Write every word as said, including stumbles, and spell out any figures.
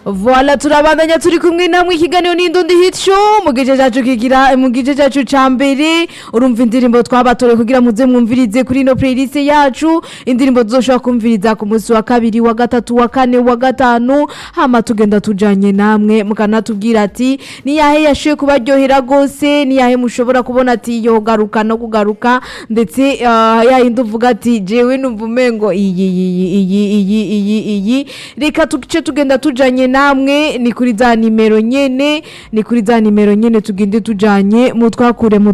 Voilà turabandanya turi kumwe namwe ikiganiro n'indundi hit show mu gice cyacu kigira mu gice cyacu ca mbere urumva indirimbo twabatore kugira muze mwumvirize kuri no playlist yacu indirimbo zoshobora kumviriza ku munsi wa kabiri wa gatatu wa kane wa gatanu hama tugenda tujanye namwe mukanatubwira ati ni yahe yashiye kubaryohera gose ni yahe mushobora kubona ati yo garuka no kugaruka ndetse uh, ya induvuga ati jewe numva umengo iyi iyi iyi iyi iyi iyi reka tukice tugenda tujanye namwe ni kuri za nimero nyene ni kuri za nimero nyene tugende tujanye mu twakure mu